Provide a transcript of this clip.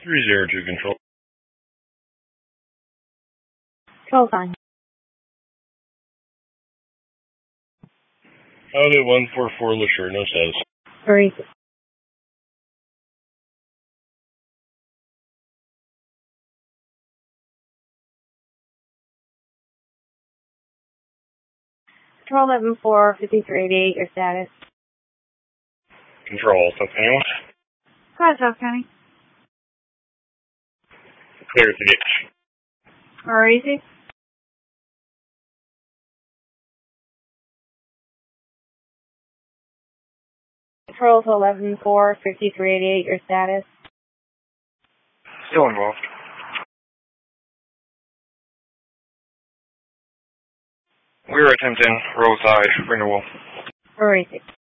302 control. Control sign. Audi 144 LaSure, no status. Where is it? Control 11-4, 5388, your status. Control, South County 1. Go ahead, South County. Clear to ditch. Where is it? Control 11-4, 5388, your status. Still involved. We are attempting Rose Eye renewal. Where is it?